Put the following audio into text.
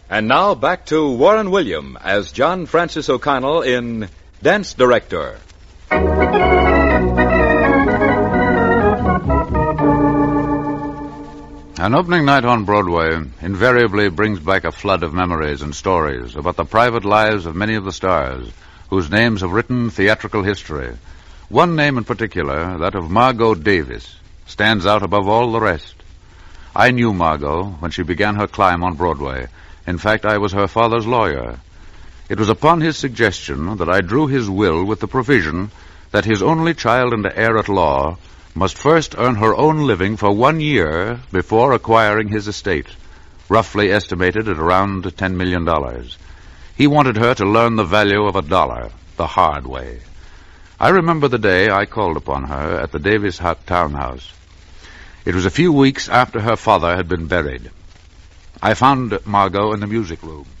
And now back to Warren William as John Francis O'Connell in Dance Director. An opening night on Broadway invariably brings back a flood of memories and stories about the private lives of many of the stars whose names have written theatrical history. One name in particular, that of Margot Davis, stands out above all the rest. I knew Margot when she began her climb on Broadway. In fact, I was her father's lawyer. It was upon his suggestion that I drew his will with the provision that his only child and heir at law must first earn her own living for 1 year before acquiring his estate, roughly estimated at around $10 million. He wanted her to learn the value of $1 the hard way. I remember the day I called upon her at the Davis Hut townhouse. It was a few weeks after her father had been buried. I found Margot in the music room.